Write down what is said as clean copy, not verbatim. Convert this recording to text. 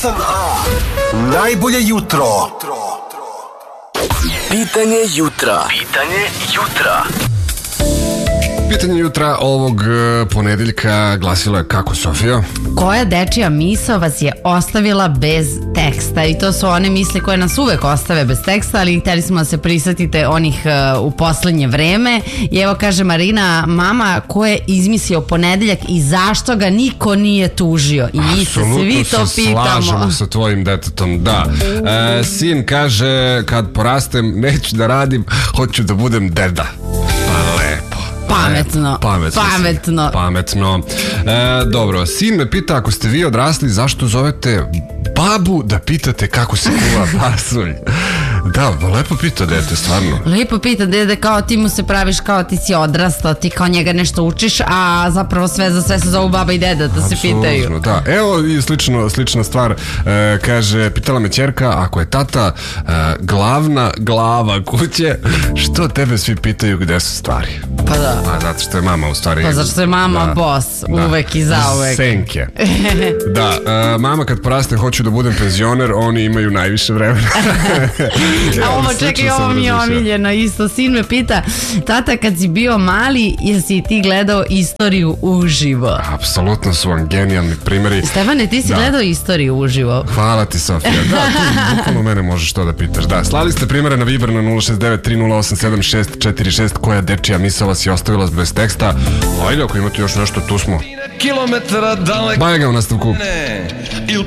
8A. Najbolje jutro. Pitanje jutra. Pitanje jutra ovog ponedeljka glasilo je kako, Sofija? Koja dečija misao vas je ostavila bez teksta? I to su one misli koje nas uvek ostave bez teksta, ali hteli smo da se prisjetite onih u poslednje vreme. I evo kaže Marina, mama ko je izmislio ponedeljak i zašto ga niko nije tužio? I mi se svi to pitamo. Slažemo sa tvojim detetom, da. Sin kaže, kad porastem neću da radim, hoću da budem deda. Pa lepo. Pametno. Dobro, sin me pita, ako ste vi odrasli, zašto zovete babu da pitate kako se kuva pasulj? Da, lepo pita dete, stvarno. Lepo pita dede, kao ti mu se praviš kao ti si odrastao, ti kao njega nešto učiš, a zapravo sve za sve se zovu baba i deda, da se pitaju. Da, evo i slična stvar, kaže, pitala me ćerka, ako je tata glavna glava kuće, što tebe svi pitaju gde su stvari? Pa da. Pa zato što je mama u stvari. Pa zato što je mama boss, uvek i zauvek. Senke. Da, mama kad poraste hoću da budem penzioner, oni imaju najviše vremena. A ovo, čekaj, ovo mi je omiljeno isto. Sin me pita, tata, kad si bio mali, jesi ti gledao istoriju uživo? Apsolutno su vam genijalni primjeri. Stefane, ti si gledao istoriju uživo? Hvala ti, Sofija. Da, tu bukvalno mene možeš to da pitaš. Da, slali ste primjere na Viber na 069-308-7646. Koja dečija misao vas je ostavila bez teksta? Ajde, ako imate još nešto, tu smo. Kilometara dalek. Bajega u nastavku.